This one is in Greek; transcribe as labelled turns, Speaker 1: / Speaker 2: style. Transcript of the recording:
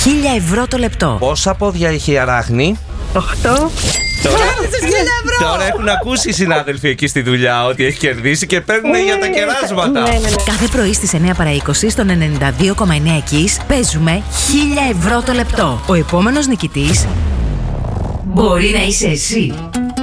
Speaker 1: 1.000 ευρώ το λεπτό.
Speaker 2: Πόσα πόδια έχει η αράχνη?
Speaker 3: 8.
Speaker 2: Τώρα έχουν ακούσει οι συνάδελφοι εκεί στη δουλειά ότι έχει κερδίσει και παίρνουν για τα κεράσματα.
Speaker 3: Ναι.
Speaker 1: Κάθε πρωί στις 9 παρά 20 στον 92,9 Kiss παίζουμε 1.000 ευρώ το λεπτό. Ο επόμενος νικητής μπορεί να είσαι εσύ.